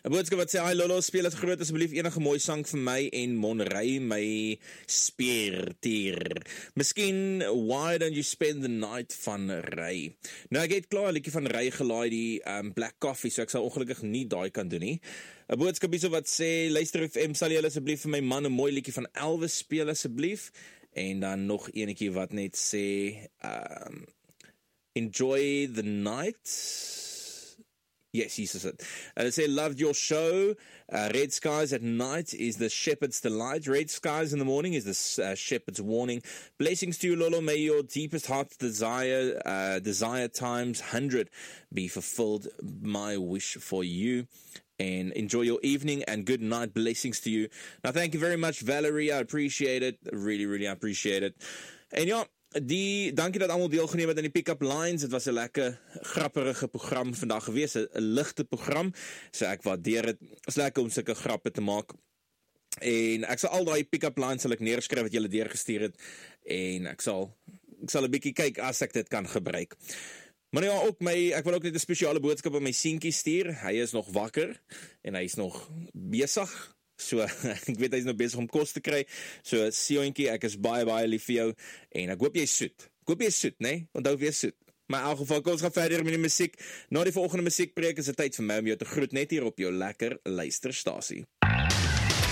'n boodskap wat sê, hi Lolo, speel het groot asseblief enige mooi sang vir my en Monrey, my speertier. Miskien Why Don't You Spend the Night van Ray. Nou, ek het klaar 'n liedjie van Ray gelaai, die Black Coffee, so ek sal ongelukkig nie daai kan doen nie. 'n boodskap hierso wat sê, luister FM, sal jy asseblief vir my man 'n mooi liedjie van Elvis speel asseblief? En dan nog enetjie wat net sê, Enjoy the Night. Yes, he says it. They say, loved your show. Red skies at night is the shepherd's delight. Red skies in the morning is the shepherd's warning. Blessings to you, Lolo. May your deepest heart's desire times 100 be fulfilled. My wish for you. And enjoy your evening and good night. Blessings to you. Now, thank you very much, Valerie. I appreciate it. Really, really appreciate it. En ja, dankie dat almal deelgeneem het aan die pick-up lines. Het was 'n lekker grapperige program vandag gewees, 'n ligte program. So ek waardeer dit. Dit is lekker om sulke grappe te maak. En ek sal al daai pick-up lines sal ek neerskryf wat julle deurgestuur het en ek sal 'n bietjie kyk as ek dit kan gebruik. Maar ja, ek wil ook net 'n spesiale boodskap aan my seentjie stuur. Hy is nog wakker en hy is nog besig. So, ek weet hy is nou besig om kos te kry. So, Sionkie, ek is baie, baie lief vir jou. En ek hoop jy is soet. Ek hoop jy is soet, nee? Onthou wees soet. Maar in elk geval, kom ons gaan verder met die musiek. Na die volgende musiekpreek is dit tyd vir my om jou te groet net hier op jou lekker luisterstasie.